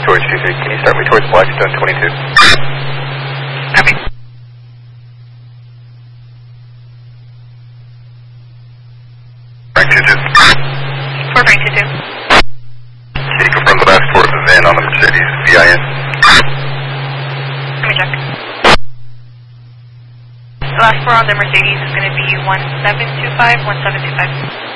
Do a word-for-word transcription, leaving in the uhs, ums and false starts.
towards two three. Can you start me towards Blackstone twenty-two? Copy. Frank two two. four Frank two two. Can you confirm the last four of the V I N on the Mercedes V I N? Let me check. The last four on the Mercedes is going to be one seven two five, one seven two five.